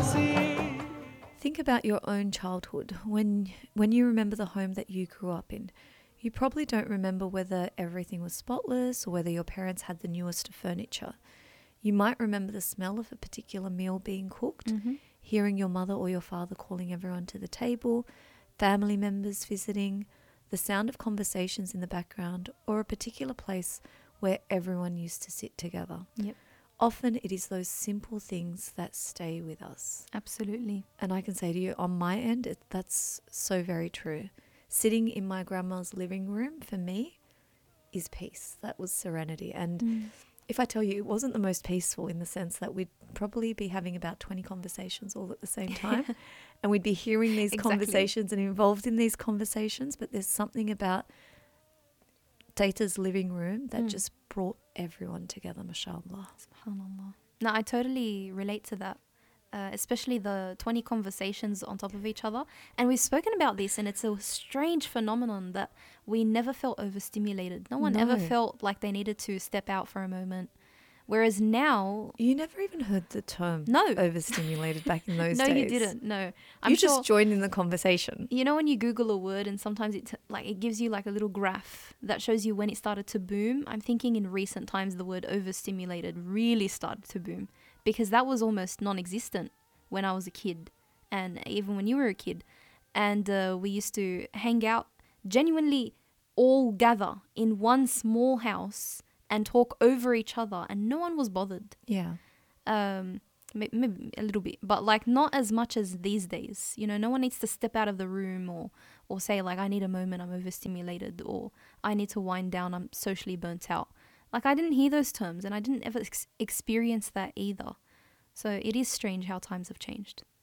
Think about your own childhood. When you remember the home that you grew up in, you probably don't remember whether everything was spotless or whether your parents had the newest of furniture. You might remember the smell of a particular meal being cooked, hearing your mother or your father calling everyone to the table, family members visiting, the sound of conversations in the background, or a particular place where everyone used to sit together. Yep. Often it is those simple things that stay with us. Absolutely. And I can say to you, on my end, that's so very true. Sitting in my grandma's living room for me is peace. That was serenity. And if I tell you, it wasn't the most peaceful in the sense that we'd probably be having about 20 conversations all at the same time. And we'd be hearing these conversations and involved in these conversations. But there's something about Data's living room that just brought everyone together, mashallah. SubhanAllah. No, I totally relate to that. Especially the 20 conversations on top of each other. And we've spoken about this, and it's a strange phenomenon that we never felt overstimulated. No one ever felt like they needed to step out for a moment. Whereas now... You never even heard the term overstimulated back in those days. No, you didn't. No. You just joined in the conversation. You know when you Google a word and sometimes it gives you like a little graph that shows you when it started to boom? I'm thinking in recent times the word overstimulated really started to boom. Because that was almost non-existent when I was a kid, and even when you were a kid. And we used to hang out, genuinely all gather in one small house and talk over each other, and no one was bothered. Yeah. Maybe a little bit, but like not as much as these days. You know, no one needs to step out of the room or say like, I need a moment, I'm overstimulated, or I need to wind down, I'm socially burnt out. Like, I didn't hear those terms, and I didn't ever experience that either. So it is strange how times have changed.